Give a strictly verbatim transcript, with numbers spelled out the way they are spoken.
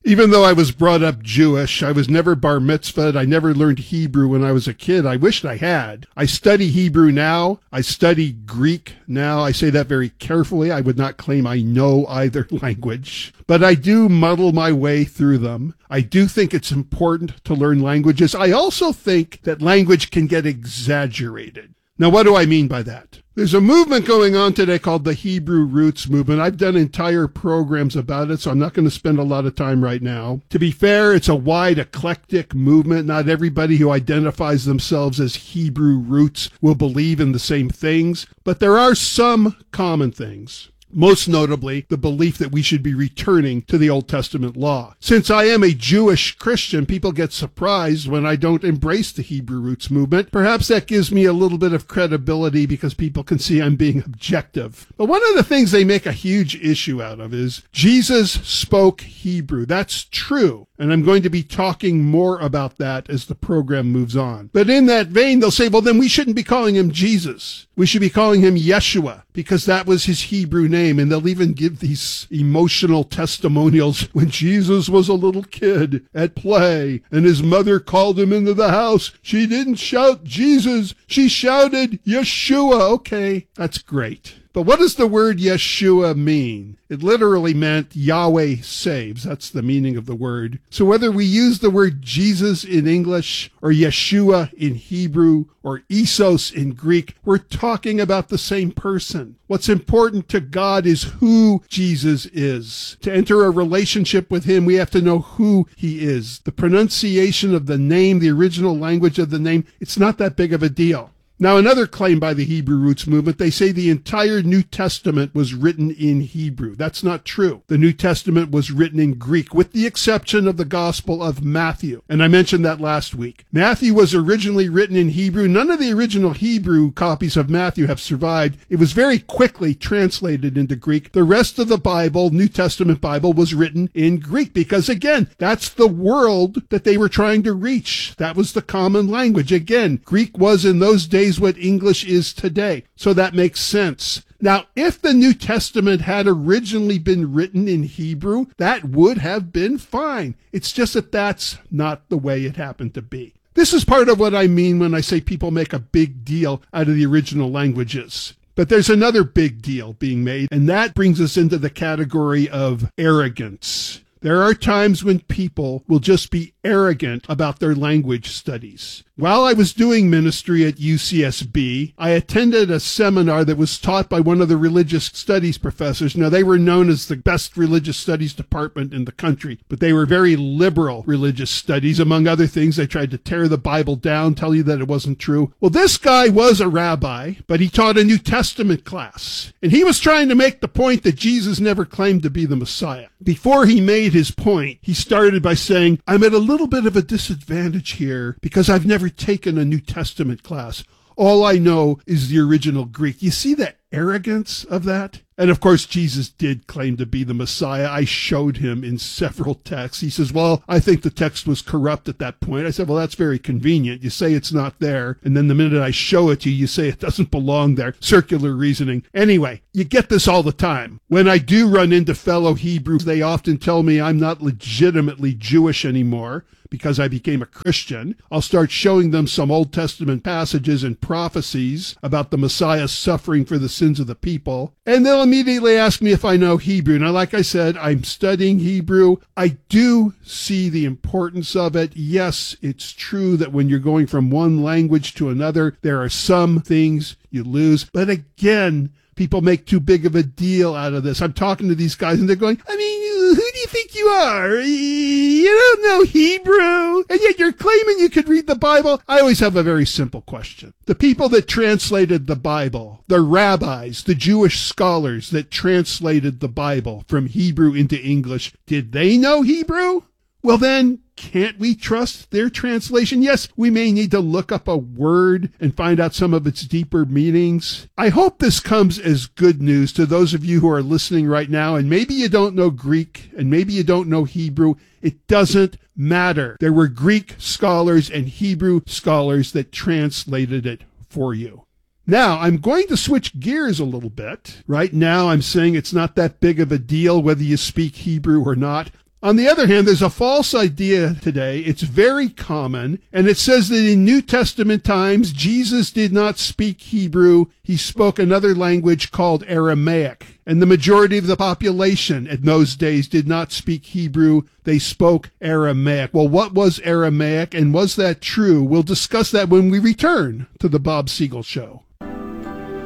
Even though I was brought up Jewish, I was never bar mitzvahed. I never learned Hebrew when I was a kid. I wished I had. I study Hebrew now. I study Greek now. I say that very carefully. I would not claim I know either language, but I do muddle my way through them. I do think it's important to learn languages. I also think that language can get exaggerated. Now, what do I mean by that? There's a movement going on today called the Hebrew Roots Movement. I've done entire programs about it, so I'm not going to spend a lot of time right now. To be fair, it's a wide, eclectic movement. Not everybody who identifies themselves as Hebrew roots will believe in the same things, but there are some common things. Most notably, the belief that we should be returning to the Old Testament law. Since I am a Jewish Christian, people get surprised when I don't embrace the Hebrew Roots movement. Perhaps that gives me a little bit of credibility because people can see I'm being objective. But one of the things they make a huge issue out of is Jesus spoke Hebrew. That's true. And I'm going to be talking more about that as the program moves on. But in that vein, they'll say, well, then we shouldn't be calling him Jesus. We should be calling him Yeshua because that was his Hebrew name. And they'll even give these emotional testimonials when Jesus was a little kid at play and his mother called him into the house. She didn't shout Jesus. She shouted Yeshua. Okay, that's great. But what does the word Yeshua mean? It literally meant Yahweh saves. That's the meaning of the word. So whether we use the word Jesus in English or Yeshua in Hebrew or Isos in Greek, we're talking about the same person. What's important to God is who Jesus is. To enter a relationship with him, we have to know who he is. The pronunciation of the name, the original language of the name, it's not that big of a deal. Now, another claim by the Hebrew Roots movement, they say the entire New Testament was written in Hebrew. That's not true. The New Testament was written in Greek, with the exception of the Gospel of Matthew. And I mentioned that last week. Matthew was originally written in Hebrew. None of the original Hebrew copies of Matthew have survived. It was very quickly translated into Greek. The rest of the Bible, New Testament Bible, was written in Greek because, again, that's the world that they were trying to reach. That was the common language. Again, Greek was in those days what English is today. So that makes sense. Now, if the New Testament had originally been written in Hebrew, that would have been fine. It's just that that's not the way it happened to be. This is part of what I mean when I say people make a big deal out of the original languages. But there's another big deal being made, and that brings us into the category of arrogance. There are times when people will just be arrogant about their language studies. While I was doing ministry at U C S B, I attended a seminar that was taught by one of the religious studies professors. Now, they were known as the best religious studies department in the country, but they were very liberal religious studies. Among other things, they tried to tear the Bible down, tell you that it wasn't true. Well, this guy was a rabbi, but he taught a New Testament class, and he was trying to make the point that Jesus never claimed to be the Messiah. Before he made his point, he started by saying, I'm at a little bit of a disadvantage here because I've never taken a New Testament class. All I know is the original Greek. You see the arrogance of that? And of course, Jesus did claim to be the Messiah. I showed him in several texts. He says, well, I think the text was corrupt at that point. I said, well, that's very convenient. You say it's not there, and then the minute I show it to you, you say it doesn't belong there. Circular reasoning. Anyway, you get this all the time. When I do run into fellow Hebrews, they often tell me I'm not legitimately Jewish anymore because I became a Christian. I'll start showing them some Old Testament passages and prophecies about the Messiah suffering for the sins of the people. And they'll immediately ask me if I know Hebrew. Now, like I said, I'm studying Hebrew. I do see the importance of it. Yes, it's true that when you're going from one language to another, there are some things you lose. But again, people make too big of a deal out of this. I'm talking to these guys and they're going, I mean, who do you think you are? You don't know Hebrew, and yet you're claiming you could read the Bible? I always have a very simple question. The people that translated the Bible, the rabbis, the Jewish scholars that translated the Bible from Hebrew into English, did they know Hebrew? Well then, can't we trust their translation? Yes, we may need to look up a word and find out some of its deeper meanings. I hope this comes as good news to those of you who are listening right now, and maybe you don't know Greek, and maybe you don't know Hebrew. It doesn't matter. There were Greek scholars and Hebrew scholars that translated it for you. Now, I'm going to switch gears a little bit. Right now, I'm saying it's not that big of a deal whether you speak Hebrew or not. On the other hand, there's a false idea today. It's very common, and it says that in New Testament times, Jesus did not speak Hebrew. He spoke another language called Aramaic. And the majority of the population in those days did not speak Hebrew. They spoke Aramaic. Well, what was Aramaic, and was that true? We'll discuss that when we return to the Bob Siegel Show.